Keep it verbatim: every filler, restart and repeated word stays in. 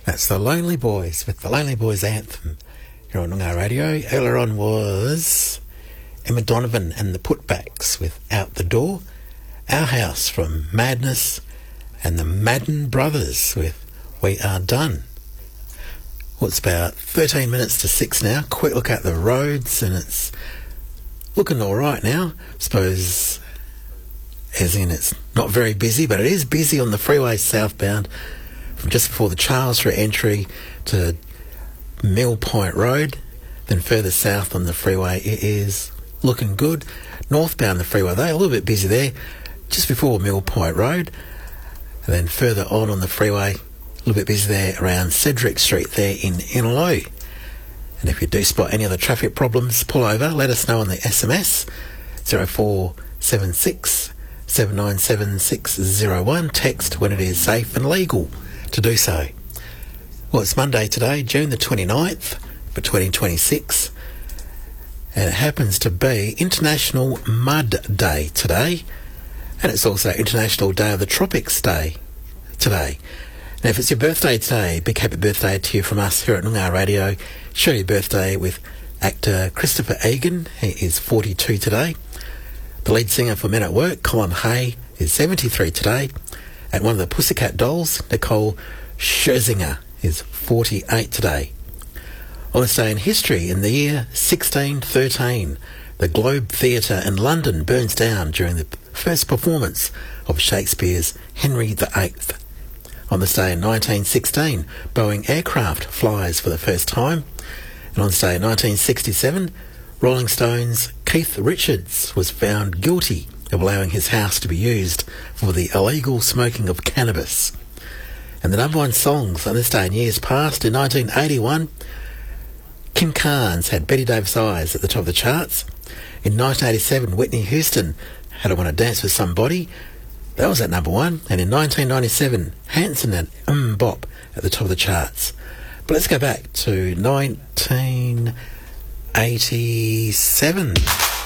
That's the Lonely Boys with the Lonely Boys Anthem here on Noongar Radio. Earlier on was Emma Donovan and the Putbacks with Out the Door. Our House from Madness and the Madden Brothers with We Are Done. Well, it's about thirteen minutes to six now. Quick look at the roads and it's looking all right now. I suppose, as in it's not very busy, but it is busy on the freeway southbound from just before the Charles Street entry to Mill Point Road. Then further south on the freeway, it is looking good. Northbound the freeway, though, a little bit busy there, just before Mill Point Road. And then further on on the freeway, a little bit busy there around Cedric Street there in Inaloo. And if you do spot any other traffic problems, pull over, let us know on the S M S, zero four seven six, seven nine seven six zero one. Text when it is safe and legal to do so. Well, it's Monday today, June the twenty-ninth for twenty twenty-six, and it happens to be International Mud Day today, and it's also International Day of the Tropics Day today. Now, if it's your birthday today, big happy birthday to you from us here at Noongar Radio. Share your birthday with actor Christopher Egan. He is forty-two today. The lead singer for Men at Work, Colin Hay, is seventy-three today. And one of the Pussycat Dolls, Nicole Scherzinger, is forty-eight today. On this day in history, in the year sixteen thirteen, the Globe Theatre in London burns down during the first performance of Shakespeare's Henry the Eighth. On this day in nineteen sixteen, Boeing aircraft flies for the first time. And on this day in nineteen sixty-seven, Rolling Stones' Keith Richards was found guilty of allowing his house to be used for the illegal smoking of cannabis. And the number one songs on this day in years past, in nineteen eighty-one, Kim Carnes had Betty Davis Eyes at the top of the charts. In nineteen eighty-seven, Whitney Houston had I Want to Dance with Somebody. That was at number one. And in nineteen ninety-seven, Hanson and Mm Bop at the top of the charts. But let's go back to nineteen eighty-seven.